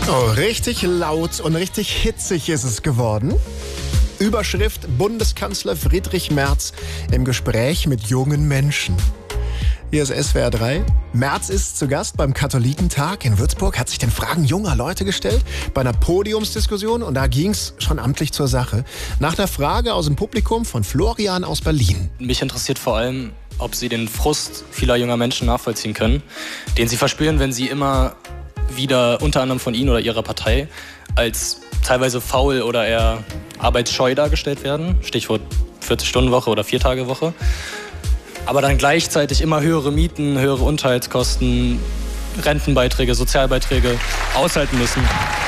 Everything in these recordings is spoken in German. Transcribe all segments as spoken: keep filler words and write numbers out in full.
Oh, richtig laut und richtig hitzig ist es geworden. Überschrift: Bundeskanzler Friedrich Merz im Gespräch mit jungen Menschen. Hier ist S W R drei. Merz ist zu Gast beim Katholikentag in Würzburg, hat sich den Fragen junger Leute gestellt bei einer Podiumsdiskussion und da ging es schon amtlich zur Sache. Nach der Frage aus dem Publikum von Florian aus Berlin. Mich interessiert vor allem, ob Sie den Frust vieler junger Menschen nachvollziehen können, den sie verspüren, wenn sie immer wieder unter anderem von Ihnen oder Ihrer Partei als teilweise faul oder eher arbeitsscheu dargestellt werden. Stichwort vierzig-Stunden-Woche oder Vier-Tage-Woche. Aber dann gleichzeitig immer höhere Mieten, höhere Unterhaltskosten, Rentenbeiträge, Sozialbeiträge aushalten müssen.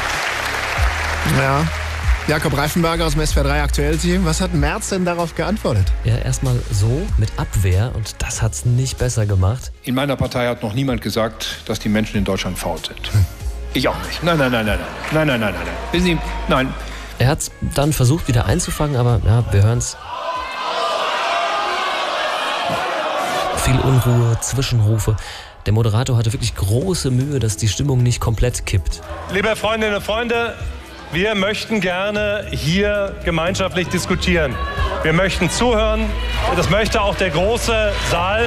Ja. Jakob Reifenberger aus dem S W R drei Aktuell-Team. Was hat Merz denn darauf geantwortet? Ja, erstmal so mit Abwehr und das hat's nicht besser gemacht. In meiner Partei hat noch niemand gesagt, dass die Menschen in Deutschland faul sind. Hm. Ich auch nicht. Nein, nein, nein, nein, nein, nein, nein, nein, nein. Wissen Sie, nein. Er hat's dann versucht wieder einzufangen, aber ja, wir hören's. Viel Unruhe, Zwischenrufe. Der Moderator hatte wirklich große Mühe, dass die Stimmung nicht komplett kippt. Liebe Freundinnen und Freunde, wir möchten gerne hier gemeinschaftlich diskutieren. Wir möchten zuhören. Das möchte auch der große Saal.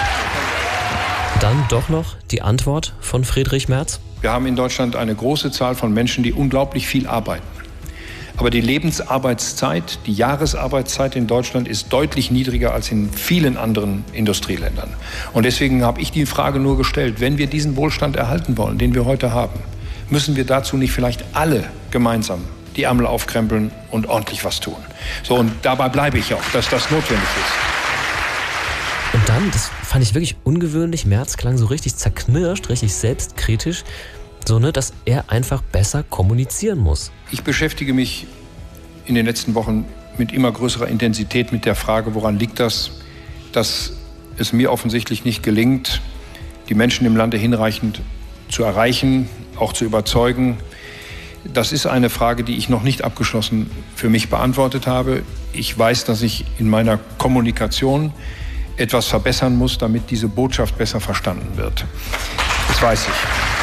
Dann doch noch die Antwort von Friedrich Merz. Wir haben in Deutschland eine große Zahl von Menschen, die unglaublich viel arbeiten. Aber die Lebensarbeitszeit, die Jahresarbeitszeit in Deutschland ist deutlich niedriger als in vielen anderen Industrieländern. Und deswegen habe ich die Frage nur gestellt, wenn wir diesen Wohlstand erhalten wollen, den wir heute haben, müssen wir dazu nicht vielleicht alle gemeinsam die Ärmel aufkrempeln und ordentlich was tun. So, und dabei bleibe ich auch, dass das notwendig ist. Und dann, das fand ich wirklich ungewöhnlich, Merz klang so richtig zerknirscht, richtig selbstkritisch, so, ne, dass er einfach besser kommunizieren muss. Ich beschäftige mich in den letzten Wochen mit immer größerer Intensität mit der Frage, woran liegt das, dass es mir offensichtlich nicht gelingt, die Menschen im Lande hinreichend zu erreichen, auch zu überzeugen. Das ist eine Frage, die ich noch nicht abgeschlossen für mich beantwortet habe. Ich weiß, dass ich in meiner Kommunikation etwas verbessern muss, damit diese Botschaft besser verstanden wird. Das weiß ich.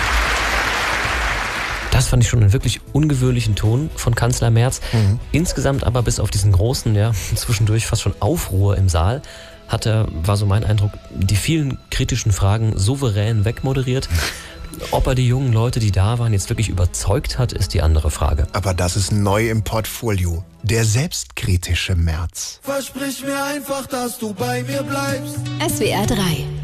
Das fand ich schon einen wirklich ungewöhnlichen Ton von Kanzler Merz. Mhm. Insgesamt aber bis auf diesen großen, ja, zwischendurch fast schon Aufruhr im Saal, hat er, war so mein Eindruck, die vielen kritischen Fragen souverän wegmoderiert. Ob er die jungen Leute, die da waren, jetzt wirklich überzeugt hat, ist die andere Frage. Aber das ist neu im Portfolio. Der selbstkritische Merz. Versprich mir einfach, dass du bei mir bleibst. S W R drei